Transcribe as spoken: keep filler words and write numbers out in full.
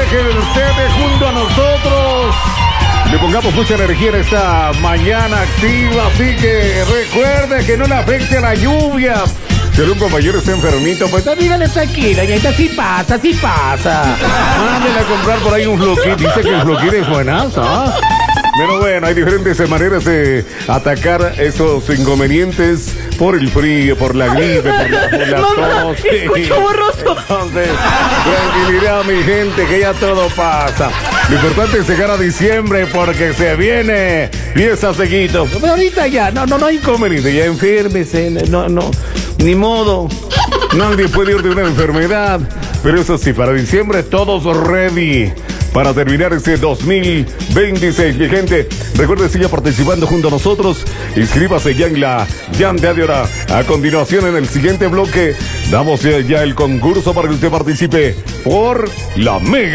que ustedes junto a nosotros le pongamos mucha energía en esta mañana activa. Así que recuerde que no le afecte la lluvia. Si algún compañero está enfermito, pues dígale tranquila, ya sí pasa, sí pasa. Mándele a comprar por ahí un Floquín. Dice que el Floquín es buenazo, ¿ah? Pero bueno, hay diferentes maneras de atacar esos inconvenientes por el frío, por la gripe, por la, por la tos. Escucho borroso. Entonces, tranquilidad, mi gente, que ya todo pasa. Lo importante es llegar a diciembre porque se viene fiesta seguido. Pero ahorita ya, no, no, no hay inconveniente, ya enférmese, no, no, ni modo. Nadie puede ir de una enfermedad. Pero eso sí, para diciembre todos ready para terminar este dos mil veintiséis. Mi gente, recuerde, siga participando junto a nosotros. Inscríbase ya en la llanta de hora. A continuación, en el siguiente bloque, damos ya el concurso para que usted participe por la Mega.